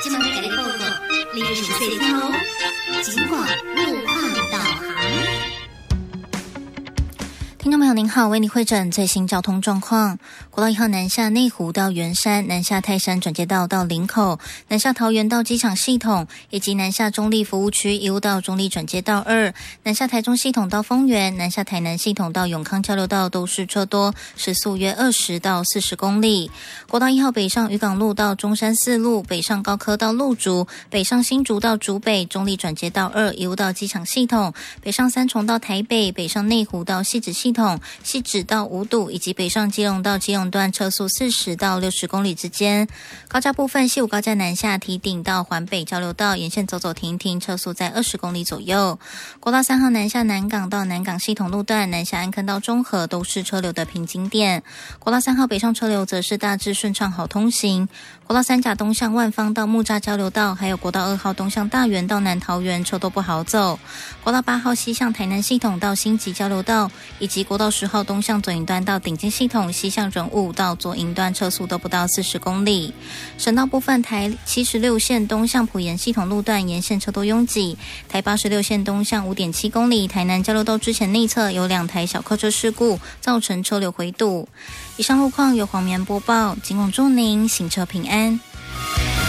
今晚给你报告历史岁头，尽管路况导航。听众朋友您好，为您汇诊最新交通状况。国道1号南下内湖到圆山，南下泰山转接道到林口，南下桃园到机场系统，以及南下中立服务区一路到中立转接道2，南下台中系统到丰原，南下台南系统到永康交流道都是车多，时速约20到40公里。国道1号北上渔港路到中山四路，北上高科到鹿竹，北上新竹到竹北，中立转接道2一路到机场系统，北上三重到台北，北上内湖到汐止系统，汐止到五堵，以及北上基隆到基隆段车速40到60公里之间。高架部分，西武高架南下堤顶到环北交流道沿线走走停停，车速在20公里左右。国道3号南下南港到南港系统路段，南下安坑到中和都是车流的瓶颈点。国道3号北上车流则是大致顺畅好通行。国道3甲东向万芳到木栅交流道，还有国道2号东向大园到南桃园车都不好走。国道8号西向台南系统到新集交流道，以及国道10号东向左营端到顶尖系统，西向仁武到左营端车速都不到40公里。省道部分，台76线东向埔盐系统路段沿线车多拥挤，台86线东向 5.7 公里台南交流道之前内侧有2台小客车事故，造成车流回堵。以上路况由黄棉播报，仅供祝您行车平安。